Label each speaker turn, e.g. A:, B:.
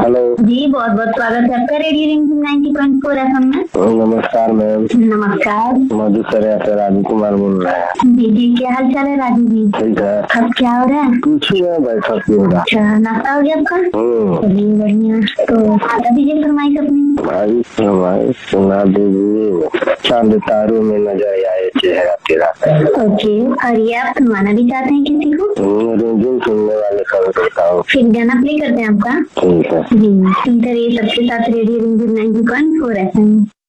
A: Hello
B: जी, बहुत बहुत स्वागत है आपका रेडियो रिंग 90.4 एफएम में।
A: नमस्कार मैम।
B: नमस्कार।
A: मधुसर से राजू कुमार बोल रहे हैं।
B: जी जी, क्या हाल चाल है राजू जी?
A: ठीक है।
B: अब क्या हो रहा है?
A: कुछ ही है, बैठा क्यों रहा।
B: अच्छा, नाश्ता हो गया आपका? चलिए बढ़िया। तो बता दीजिए फरमाइश अपनी।
A: भाई सुना दीजिए। चांद तारों में नजर आए चेहरा तेरा।
B: ओके, और ये आप सुनवाना भी चाहते हैं किसी को?
A: रिमझिम सुनने वाले कभी करता हूँ।
B: फिर गाना प्ले करते हैं आपका।
A: ठीक है।
B: जी, सुनते रहिए सबके साथ रेडियो रिंग 90.4 एफएम।